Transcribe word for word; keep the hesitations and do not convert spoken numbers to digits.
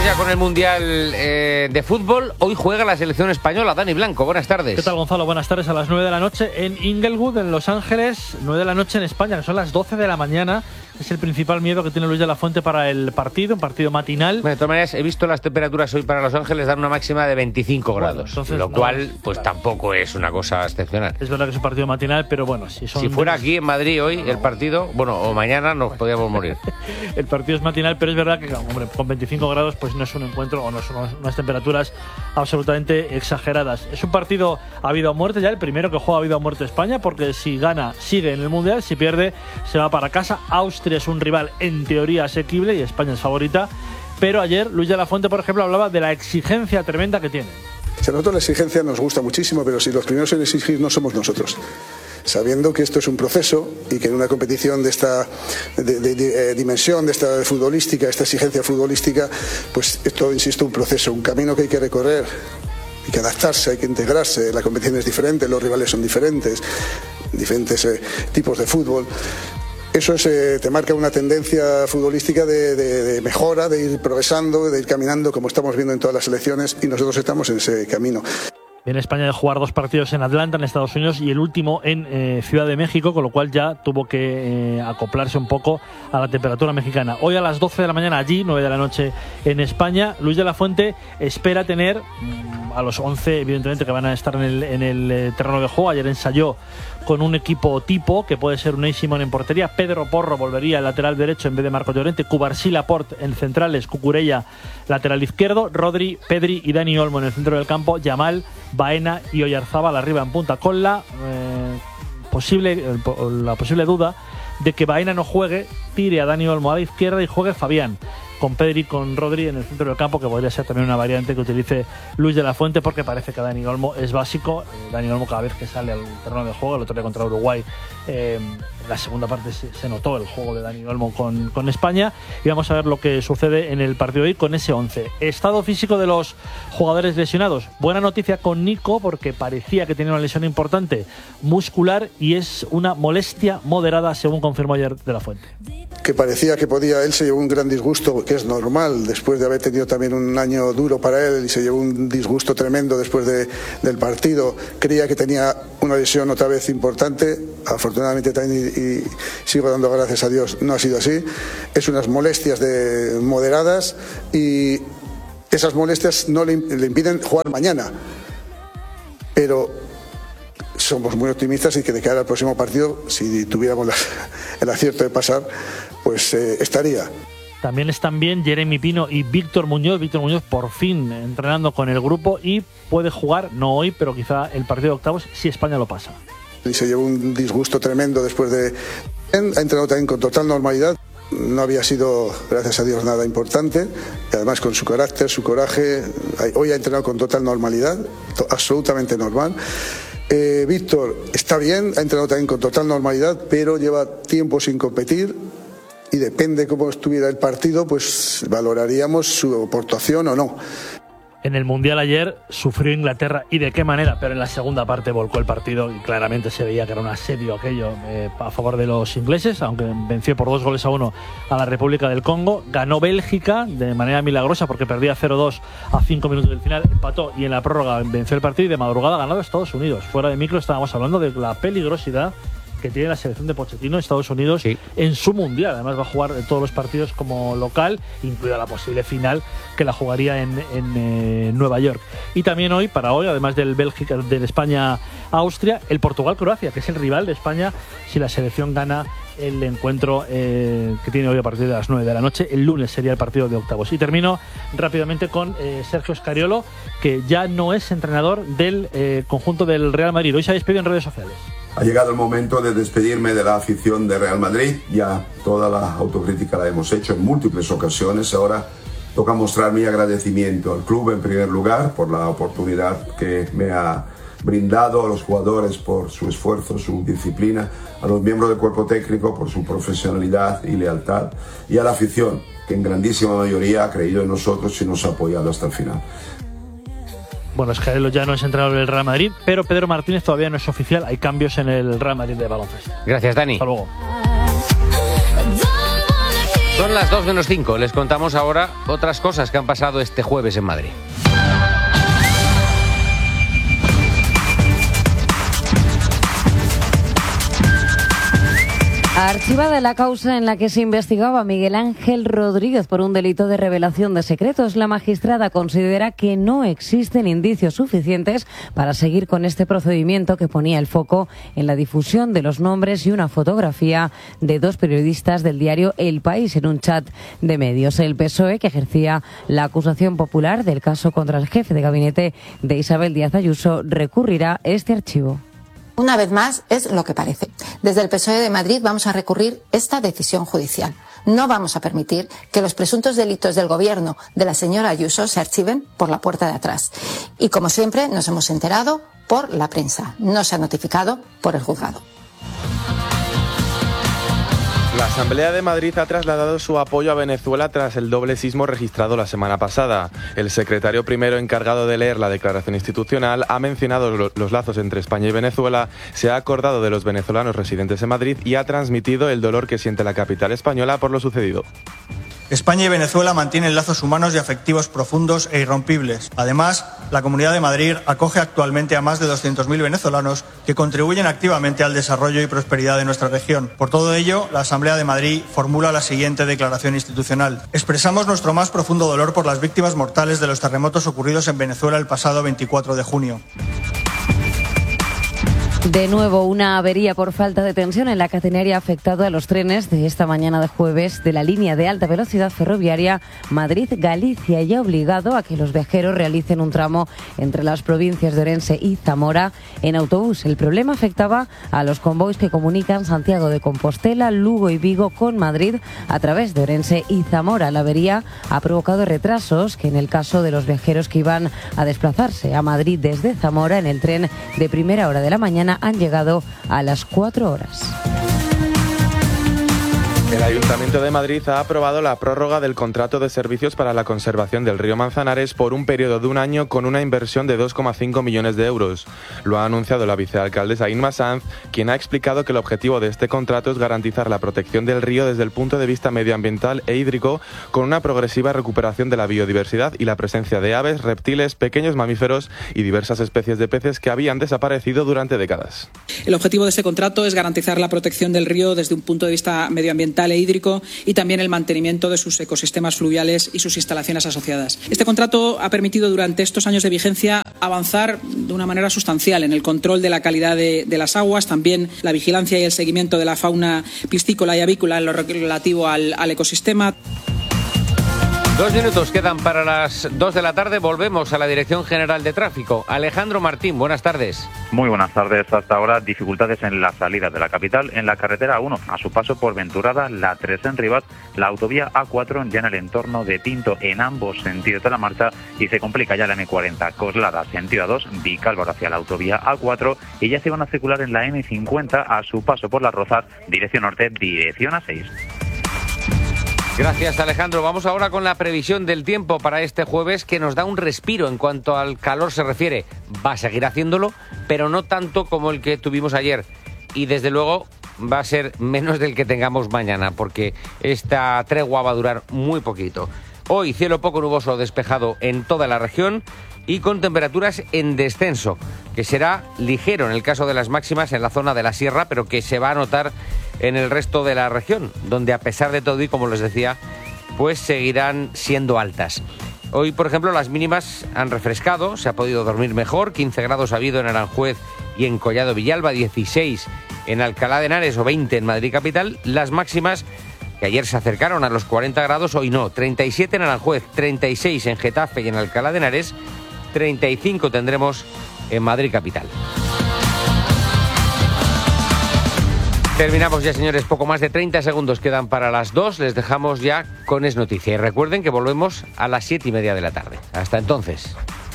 ya con el Mundial eh, de Fútbol. Hoy juega la selección española. Dani Blanco, buenas tardes. ¿Qué tal, Gonzalo? Buenas tardes. A las nueve de la noche en Inglewood, en Los Ángeles. nueve de la noche en España, que son las doce de la mañana. Es el principal miedo que tiene Luis de la Fuente para el partido, un partido matinal. Bueno, de todas maneras, he visto las temperaturas hoy para Los Ángeles dan una máxima de veinticinco bueno, grados, entonces, lo no, cual pues claro, tampoco es una cosa excepcional. Es verdad que es un partido matinal, pero bueno, si son... Si fuera aquí en Madrid hoy el partido, bueno, o mañana nos podríamos morir. El partido es matinal, pero es verdad que, hombre, con veinticinco grados pues no es un encuentro o no son unas, unas temperaturas absolutamente exageradas. Es un partido a vida o muerte ya, el primero que juega a vida o muerte España, porque si gana sigue en el Mundial, si pierde se va para casa. Austria es un rival en teoría asequible y España es favorita, pero ayer Luis de la Fuente, por ejemplo, hablaba de la exigencia tremenda que tienen. A nosotros la exigencia nos gusta muchísimo, pero si los primeros en exigir no somos nosotros. Sabiendo que esto es un proceso y que en una competición de esta de, de, de, eh, dimensión, de esta futbolística, esta exigencia futbolística, pues esto, insisto, un proceso, un camino que hay que recorrer, hay que adaptarse, hay que integrarse, la competición es diferente, los rivales son diferentes, diferentes eh, tipos de fútbol. Eso es, eh, te marca una tendencia futbolística de, de, de mejora, de ir progresando, de ir caminando, como estamos viendo en todas las selecciones, y nosotros estamos en ese camino. Viene España de jugar dos partidos en Atlanta, en Estados Unidos, y el último en eh, Ciudad de México, con lo cual ya tuvo que eh, acoplarse un poco a la temperatura mexicana. Hoy a las doce de la mañana allí, nueve de la noche en España, Luis de la Fuente espera tener mmm, a los once, evidentemente, que van a estar en el, en el eh, terreno de juego. Ayer ensayó con un equipo tipo, que puede ser Unai Simón en portería, Pedro Porro volvería al lateral derecho en vez de Marco Llorente, Cubarsí, Laporte en centrales, Cucurella lateral izquierdo, Rodri, Pedri y Dani Olmo en el centro del campo, Yamal, Baena y Oyarzábal arriba en punta, con la eh, posible la posible duda de que Baena no juegue, tire a Dani Olmo a la izquierda y juegue Fabián, con Pedri y con Rodri en el centro del campo, que podría ser también una variante que utilice Luis de la Fuente, porque parece que Dani Olmo es básico. Eh, Dani Olmo cada vez que sale al terreno de juego, el otro día contra Uruguay, eh, en la segunda parte se, se notó el juego de Dani Olmo con, con España, y vamos a ver lo que sucede en el partido de hoy con ese once. Estado físico de los jugadores lesionados. Buena noticia con Nico, porque parecía que tenía una lesión importante muscular y es una molestia moderada, según confirmó ayer de la Fuente. Que parecía que podía, él se llevó un gran disgusto, que es normal, después de haber tenido también un año duro para él, y se llevó un disgusto tremendo después de, del partido. Creía que tenía una lesión otra vez importante, afortunadamente también, y, y sigo dando gracias a Dios, no ha sido así. Es unas molestias de, moderadas, y esas molestias no le, le impiden jugar mañana, pero somos muy optimistas y que de cara al próximo partido, si tuviéramos la, el acierto de pasar, pues eh, estaría. También están bien Jeremy Pino y Víctor Muñoz. Víctor Muñoz por fin entrenando con el grupo y puede jugar, no hoy, pero quizá el partido de octavos si España lo pasa. Y se llevó un disgusto tremendo después de... Ha entrenado también con total normalidad. No había sido, gracias a Dios, nada importante. Y además con su carácter, su coraje. Hoy ha entrenado con total normalidad, absolutamente normal. Eh, Víctor está bien, ha entrenado también con total normalidad, pero lleva tiempo sin competir, y depende cómo estuviera el partido, pues valoraríamos su aportación o no. En el Mundial ayer sufrió Inglaterra, y de qué manera, pero en la segunda parte volcó el partido y claramente se veía que era un asedio aquello eh, a favor de los ingleses, aunque venció por dos goles a uno a la República del Congo. Ganó Bélgica de manera milagrosa porque perdía cero dos a cinco minutos del final, empató y en la prórroga venció el partido, y de madrugada ha ganado Estados Unidos. Fuera de micro estábamos hablando de la peligrosidad que tiene la selección de Pochettino, Estados Unidos, sí, en su Mundial. Además va a jugar todos los partidos como local, incluida la posible final que la jugaría en, en eh, Nueva York. Y también hoy, para hoy, además del Bélgica, del España-Austria, el Portugal-Croacia, que es el rival de España si la selección gana el encuentro eh, que tiene hoy a partir de las nueve de la noche. El lunes sería el partido de octavos. Y termino rápidamente con eh, Sergio Scariolo, que ya no es entrenador del eh, conjunto del Real Madrid. Hoy se ha despedido en redes sociales. Ha llegado el momento de despedirme de la afición de Real Madrid. Ya toda la autocrítica la hemos hecho en múltiples ocasiones. Ahora toca mostrar mi agradecimiento al club en primer lugar por la oportunidad que me ha brindado, a los jugadores por su esfuerzo, su disciplina, a los miembros del cuerpo técnico por su profesionalidad y lealtad, y a la afición, que en grandísima mayoría ha creído en nosotros y nos ha apoyado hasta el final. Bueno, Scariolo ya no es entrenador del Real Madrid, pero Pedro Martínez todavía no es oficial. Hay cambios en el Real Madrid de baloncesto. Gracias, Dani. Hasta luego. Son las dos menos cinco. Les contamos ahora otras cosas que han pasado este jueves en Madrid. Archivada la causa en la que se investigaba a Miguel Ángel Rodríguez por un delito de revelación de secretos, la magistrada considera que no existen indicios suficientes para seguir con este procedimiento que ponía el foco en la difusión de los nombres y una fotografía de dos periodistas del diario El País en un chat de medios. El P S O E, que ejercía la acusación popular del caso contra el jefe de gabinete de Isabel Díaz Ayuso, recurrirá este archivo. Una vez más, es lo que parece. Desde el P S O E de Madrid vamos a recurrir esta decisión judicial. No vamos a permitir que los presuntos delitos del gobierno de la señora Ayuso se archiven por la puerta de atrás. Y como siempre, nos hemos enterado por la prensa. No se ha notificado por el juzgado. La Asamblea de Madrid ha trasladado su apoyo a Venezuela tras el doble sismo registrado la semana pasada. El secretario primero encargado de leer la declaración institucional ha mencionado los lazos entre España y Venezuela, se ha acordado de los venezolanos residentes en Madrid y ha transmitido el dolor que siente la capital española por lo sucedido. España y Venezuela mantienen lazos humanos y afectivos profundos e irrompibles. Además, la Comunidad de Madrid acoge actualmente a más de doscientos mil venezolanos que contribuyen activamente al desarrollo y prosperidad de nuestra región. Por todo ello, la Asamblea de Madrid formula la siguiente declaración institucional. Expresamos nuestro más profundo dolor por las víctimas mortales de los terremotos ocurridos en Venezuela el pasado veinticuatro de junio. De nuevo, una avería por falta de tensión en la catenaria ha afectado a los trenes de esta mañana de jueves de la línea de alta velocidad ferroviaria Madrid-Galicia y ha obligado a que los viajeros realicen un tramo entre las provincias de Orense y Zamora en autobús. El problema afectaba a los convoys que comunican Santiago de Compostela, Lugo y Vigo con Madrid a través de Orense y Zamora. La avería ha provocado retrasos que en el caso de los viajeros que iban a desplazarse a Madrid desde Zamora en el tren de primera hora de la mañana han llegado a las cuatro horas. El Ayuntamiento de Madrid ha aprobado la prórroga del contrato de servicios para la conservación del río Manzanares por un periodo de un año con una inversión de dos coma cinco millones de euros. Lo ha anunciado la vicealcaldesa Inma Sanz, quien ha explicado que el objetivo de este contrato es garantizar la protección del río desde el punto de vista medioambiental e hídrico, con una progresiva recuperación de la biodiversidad y la presencia de aves, reptiles, pequeños mamíferos y diversas especies de peces que habían desaparecido durante décadas. El objetivo de este contrato es garantizar la protección del río desde un punto de vista medioambiental e hídrico y también el mantenimiento de sus ecosistemas fluviales y sus instalaciones asociadas. Este contrato ha permitido durante estos años de vigencia avanzar de una manera sustancial en el control de la calidad de, de las aguas, también la vigilancia y el seguimiento de la fauna piscícola y avícola en lo relativo al, al ecosistema. Dos minutos quedan para las dos de la tarde. Volvemos a la Dirección General de Tráfico. Alejandro Martín, buenas tardes. Muy buenas tardes. Hasta ahora, dificultades en la salida de la capital en la carretera A uno, a su paso por Venturada, la tres en Rivas, la autovía A cuatro ya en el entorno de Tinto en ambos sentidos de la marcha y se complica ya la eme cuarenta, Coslada, sentido A dos, Vicálvaro hacia la autovía A cuatro y ya se van a circular en la eme cincuenta a su paso por Las Rozas, dirección norte, dirección A seis. Gracias, Alejandro. Vamos ahora con la previsión del tiempo para este jueves, que nos da un respiro en cuanto al calor se refiere. Va a seguir haciéndolo, pero no tanto como el que tuvimos ayer. Y desde luego va a ser menos del que tengamos mañana, porque esta tregua va a durar muy poquito. Hoy cielo poco nuboso despejado en toda la región y con temperaturas en descenso, que será ligero en el caso de las máximas en la zona de la sierra, pero que se va a notar en el resto de la región, donde a pesar de todo y como les decía, pues seguirán siendo altas. Hoy, por ejemplo, las mínimas han refrescado, se ha podido dormir mejor, quince grados ha habido en Aranjuez y en Collado Villalba, dieciséis en Alcalá de Henares o veinte en Madrid capital. Las máximas que ayer se acercaron a los cuarenta grados, hoy no, treinta y siete en Aranjuez, treinta y seis en Getafe y en Alcalá de Henares, treinta y cinco tendremos en Madrid capital. Terminamos ya, señores, poco más de treinta segundos quedan para las dos, les dejamos ya con Es Noticia y recuerden que volvemos a las siete y media de la tarde. Hasta entonces.